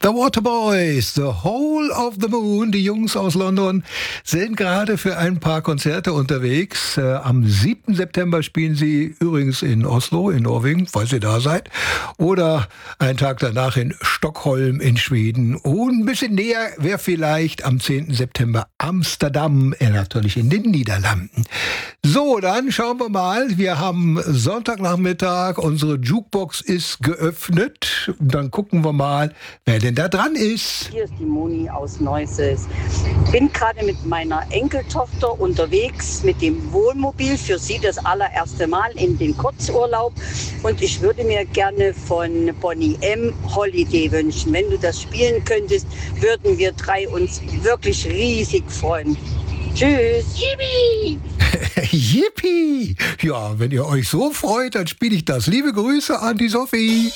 The Waterboys, The Whole of the Moon, die Jungs aus London, sind gerade für ein paar Konzerte unterwegs. Am 7. September spielen sie übrigens in Oslo, in Norwegen, falls ihr da seid. Oder einen Tag danach in Stockholm in Schweden. Und ein bisschen näher wäre vielleicht am 10. September Amsterdam, natürlich in den Niederlanden. So, dann schauen wir mal. Wir haben Sonntagnachmittag, unsere Jukebox ist geöffnet. Dann gucken wir mal, wer denn da dran ist. Hier ist die Moni aus Neuses. Bin gerade mit meiner Enkeltochter unterwegs mit dem Wohnmobil, für sie das allererste Mal in den Kurzurlaub. Und ich würde mir gerne von Bonnie M. Holiday wünschen. Wenn du das spielen könntest, würden wir drei uns wirklich riesig freuen. Tschüss. Yippie! Yippie! Ja, wenn ihr euch so freut, dann spiele ich das. Liebe Grüße an die Sophie.